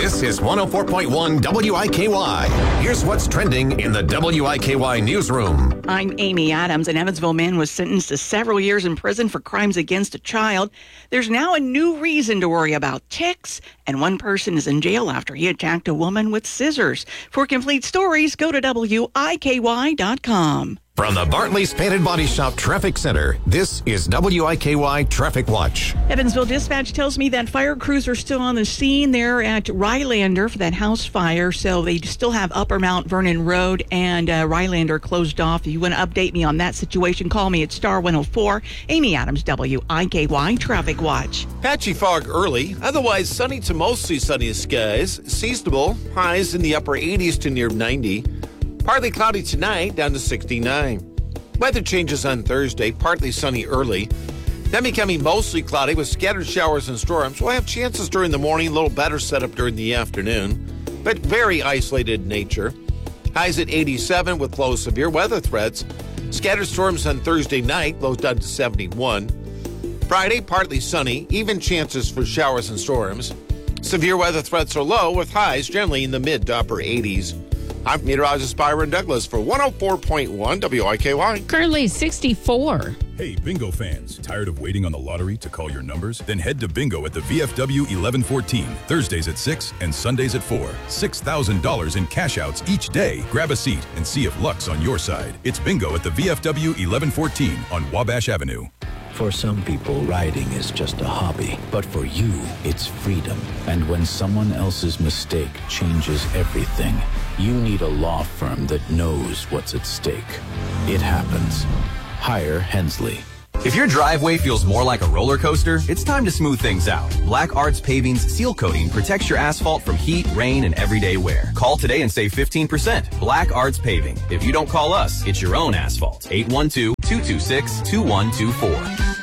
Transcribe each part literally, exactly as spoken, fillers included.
This is one oh four point one W I K Y. Here's what's trending in the W I K Y newsroom. I'm Amy Adams. An Evansville man was sentenced to several years in prison for crimes against a child. There's now a new reason to worry about ticks, and one person is in jail after he attacked a woman with scissors. For complete stories, go to W I K Y dot com. From the Bartley's Painted Body Shop Traffic Center, this is W I K Y Traffic Watch. Evansville Dispatch tells me that fire crews are still on the scene there at Rylander for that house fire, so they still have Upper Mount Vernon Road and uh, Rylander closed off. If you want to update me on that situation, call me at star one oh four. Amy Adams, W I K Y Traffic Watch. Patchy fog early, otherwise sunny to mostly sunny skies. Seasonable, highs in the upper eighties to near ninety. Partly cloudy tonight, down to sixty-nine. Weather changes on Thursday, partly sunny early. Then becoming mostly cloudy with scattered showers and storms. We'll have chances during the morning, a little better setup during the afternoon, but very isolated in nature. Highs at eighty-seven with low severe weather threats. Scattered storms on Thursday night, lows down to seventy-one. Friday, partly sunny, even chances for showers and storms. Severe weather threats are low with highs generally in the mid to upper eighties. I'm meteorologist Byron Douglas for one oh four point one W I K Y. Currently sixty-four. Hey, bingo fans, tired of waiting on the lottery to call your numbers? Then head to bingo at the V F W eleven fourteen, Thursdays at six and Sundays at four. six thousand dollars in cash outs each day. Grab a seat and see if luck's on your side. It's bingo at the V F W eleven fourteen on Wabash Avenue. For some people, riding is just a hobby, but for you, it's freedom. And when someone else's mistake changes everything, you need a law firm that knows what's at stake. It happens. Hire Hensley. If your driveway feels more like a roller coaster, it's time to smooth things out. Black Arts Paving's seal coating protects your asphalt from heat, rain, and everyday wear. Call today and save fifteen percent. Black Arts Paving. If you don't call us, it's your own asphalt. eight one two, two two six, two one two four.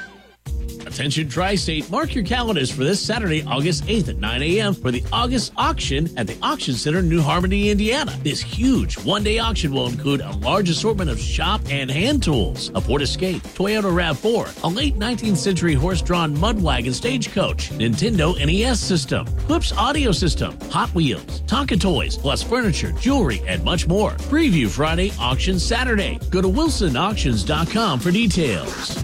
Attention Tri-State, mark your calendars for this Saturday, August eighth at nine a.m. for the August auction at the Auction Center in New Harmony, Indiana. This huge one-day auction will include a large assortment of shop and hand tools, a Ford Escape, Toyota RAV four, a late nineteenth century horse-drawn mud wagon stagecoach, Nintendo N E S system, Clips audio system, Hot Wheels, Tonka toys, plus furniture, jewelry, and much more. Preview Friday, auction Saturday. Go to wilson auctions dot com for details.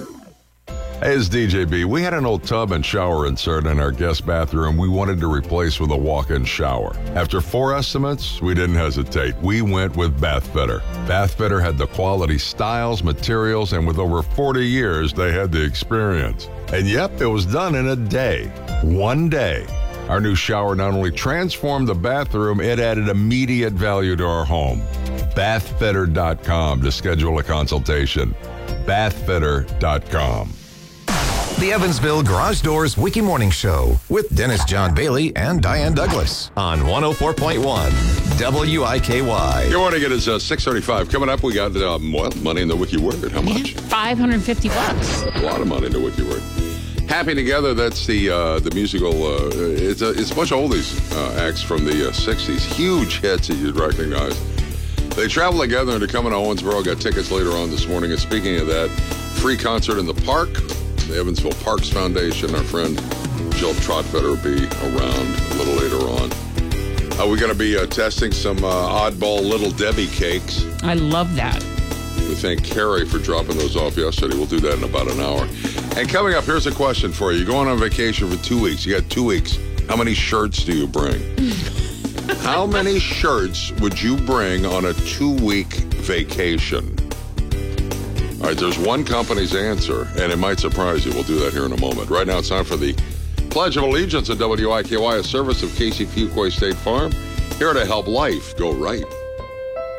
Hey, it's D J B. We had an old tub and shower insert in our guest bathroom we wanted to replace with a walk-in shower. After four estimates, we didn't hesitate. We went with Bathfitter. Bathfitter had the quality styles, materials, and with over forty years, they had the experience. And yep, it was done in a day. One day. Our new shower not only transformed the bathroom, it added immediate value to our home. bathfitter dot com to schedule a consultation. bathfitter dot com. The Evansville Garage Doors Wiki Morning Show with Dennis John Bailey and Diane Douglas on one oh four point one W I K Y. Good morning. It is uh, six thirty-five. Coming up, we got uh, well, money in the Wiki Word. How much? five hundred fifty bucks. A lot of money in the Wiki Word. Happy Together, that's the uh, the musical. Uh, it's, a, it's a bunch of oldies uh, acts from the uh, sixties. Huge hits that you'd recognize. They travel together and they're coming to Owensboro. Got tickets later on this morning. And speaking of that, free concert in the park. The Evansville Parks Foundation. Our friend Jill Trotvetter will be around a little later on. Uh, we're going to be uh, testing some uh, oddball Little Debbie cakes. I love that. We thank Carrie for dropping those off yesterday. We'll do that in about an hour. And coming up, here's a question for you. You're going on vacation for two weeks. You got two weeks. How many shirts do you bring? How many shirts would you bring on a two-week vacation? All right, there's one company's answer, and it might surprise you. We'll do that here in a moment. Right now, it's time for the Pledge of Allegiance at W I K Y, a service of Casey Fuquay State Farm, here to help life go right.